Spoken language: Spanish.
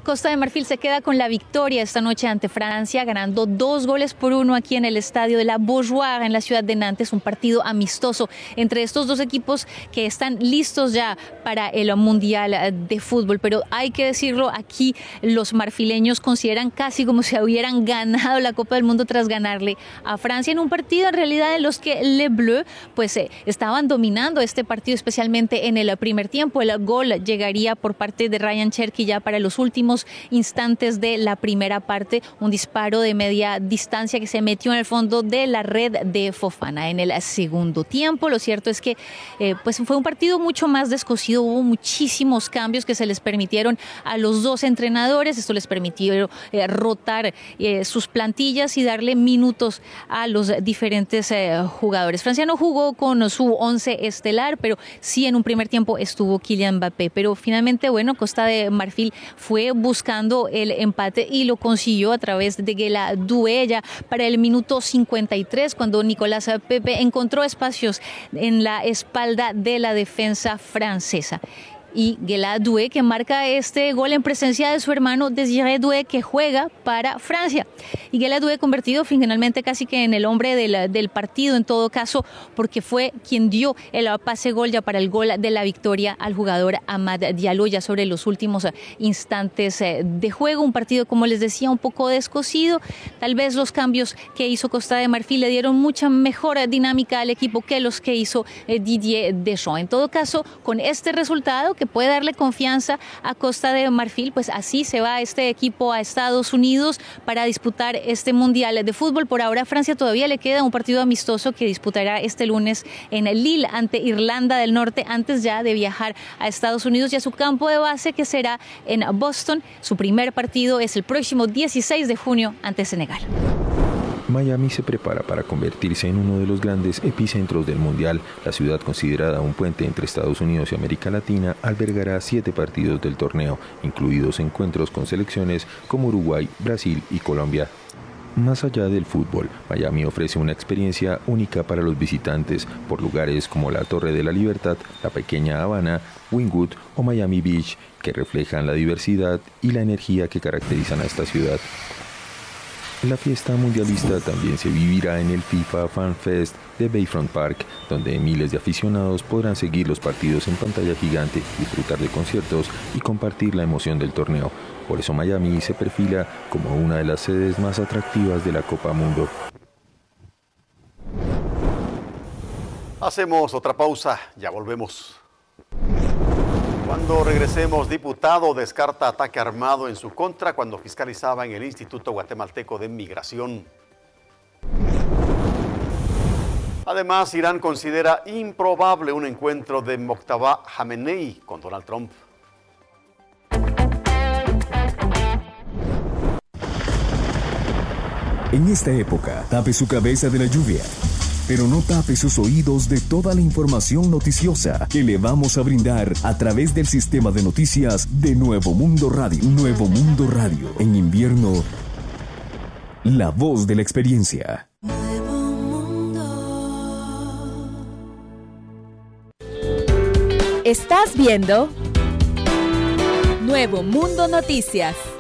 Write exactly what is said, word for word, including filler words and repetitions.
Costa de Marfil se queda con la victoria esta noche ante Francia, ganando dos goles por uno aquí en el estadio de la Beaujoire en la ciudad de Nantes, un partido amistoso entre estos dos equipos que están listos ya para el Mundial de Fútbol. Pero hay que decirlo, aquí los marfileños consideran casi como si hubieran ganado la Copa del Mundo tras ganarle a Francia en un partido en realidad en los que Les Bleus pues eh, estaban dominando este partido, especialmente en el primer tiempo. El gol llegaría por parte de Ryan Cherki ya para los últimos instantes de la primera parte, un disparo de media distancia que se metió en el fondo de la red de Fofana. En el segundo tiempo, lo cierto es que eh, pues fue un partido mucho más descosido, hubo muchísimos cambios que se les permitieron a los dos entrenadores, esto les permitió eh, rotar eh, sus plantillas y darle minutos a los diferentes eh, jugadores. Francia no jugó con su once estelar, pero sí en un primer tiempo estuvo Kylian Mbappé, pero finalmente, bueno, Costa de Marfil fue buscando el empate y lo consiguió a través de Guela Doué ya para el minuto cincuenta y tres, cuando Nicolás Pepe encontró espacios en la espalda de la defensa francesa. Y Guela Doué, que marca este gol en presencia de su hermano Désiré Doué, que juega para Francia. Y Guela Doué convertido finalmente casi que en el hombre del, del partido en todo caso, porque fue quien dio el pase gol ya para el gol de la victoria al jugador Amad Diallo ya sobre los últimos instantes de juego. Un partido, como les decía, un poco descosido. Tal vez los cambios que hizo Costa de Marfil le dieron mucha mejor dinámica al equipo que los que hizo Didier Deschamps. En todo caso, con este resultado que puede darle confianza a Costa de Marfil, pues así se va este equipo a Estados Unidos para disputar este Mundial de Fútbol. Por ahora a Francia todavía le queda un partido amistoso que disputará este lunes en Lille ante Irlanda del Norte, antes ya de viajar a Estados Unidos y a su campo de base, que será en Boston. Su primer partido es el próximo dieciséis de junio ante Senegal. Miami se prepara para convertirse en uno de los grandes epicentros del Mundial. La ciudad, considerada un puente entre Estados Unidos y América Latina, albergará siete partidos del torneo, incluidos encuentros con selecciones como Uruguay, Brasil y Colombia. Más allá del fútbol, Miami ofrece una experiencia única para los visitantes por lugares como la Torre de la Libertad, la pequeña Habana, Wynwood o Miami Beach, que reflejan la diversidad y la energía que caracterizan a esta ciudad. La fiesta mundialista también se vivirá en el FIFA Fan Fest de Bayfront Park, donde miles de aficionados podrán seguir los partidos en pantalla gigante, disfrutar de conciertos y compartir la emoción del torneo. Por eso Miami se perfila como una de las sedes más atractivas de la Copa Mundo. Hacemos otra pausa, ya volvemos. Cuando regresemos, diputado descarta ataque armado en su contra cuando fiscalizaba en el Instituto Guatemalteco de Migración. Además, Irán considera improbable un encuentro de Mojtaba Khamenei con Donald Trump. En esta época, tape su cabeza de la lluvia, pero no tape sus oídos de toda la información noticiosa que le vamos a brindar a través del sistema de noticias de Nuevo Mundo Radio. Nuevo Mundo Radio. En invierno, la voz de la experiencia. Nuevo Mundo. Estás viendo Nuevo Mundo Noticias.